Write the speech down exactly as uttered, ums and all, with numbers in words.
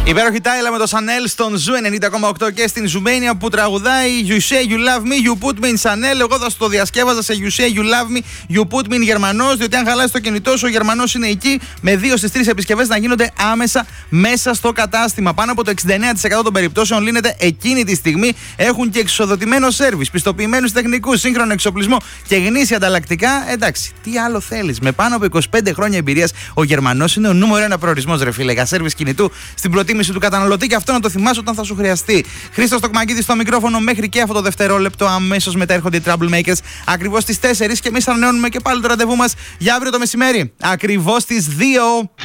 Υπέροχη Τάιλα με το Chanel στον Ζου ενενήντα κόμμα οκτώ και στην Ζουμένια που τραγουδάει You say you love me, you put me in Chanel. Εγώ θα το διασκεύαζα σε You say you love me, you put me in Γερμανός. Διότι αν χαλάσει το κινητό σου, ο Γερμανός είναι εκεί με δύο στις τρεις επισκευές να γίνονται άμεσα μέσα στο κατάστημα. Πάνω από το εξήντα εννέα τοις εκατό των περιπτώσεων λύνεται εκείνη τη στιγμή. Έχουν και εξοδοτημένο σέρβις, πιστοποιημένους τεχνικούς, σύγχρονο εξοπλισμό και γνήσια ανταλλακτικά. Εντάξει, τι άλλο θέλεις? Με πάνω από είκοσι πέντε χρόνια εμπειρίας, ο Γερμανός είναι ο νούμερο ένα προορισμός, ρε φίλε, για σέρβις κινητού στην προτίμηση του καταναλωτή, και αυτό να το θυμάσαι όταν θα σου χρειαστεί. Χρήστος Τοκμακίδης στο μικρόφωνο μέχρι και αυτό το δευτερόλεπτο. Αμέσως μετά έρχονται οι Troublemakers ακριβώς στις τέσσερις και εμείς ανανεώνουμε και πάλι το ραντεβού μας για αύριο το μεσημέρι. Ακριβώς στις δύο.